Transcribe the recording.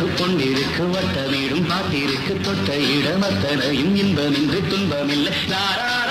பொன்னிருக்கு வட்ட வீடும் பாட்டிருக்கு தொட்ட இடம் அத்தனையும் இன்பமின்றி துன்பமில்லை.